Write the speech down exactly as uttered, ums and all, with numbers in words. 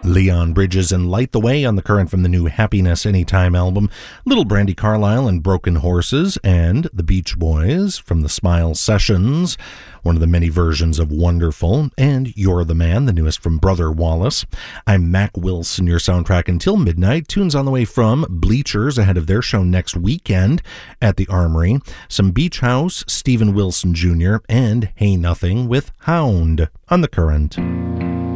Leon Bridges and Light the Way on the Current from the new Happiness Anytime album, Little Brandy Carlisle and Broken Horses, and the Beach Boys from the Smile Sessions, one of the many versions of Wonderful, and You're the Man, the newest from Brother Wallace. I'm Mac Wilson, your soundtrack until midnight. Tunes on the way from Bleachers ahead of their show next weekend at the Armory, some Beach House, Stephen Wilson Junior, and Hey Nothing with Hound on the Current.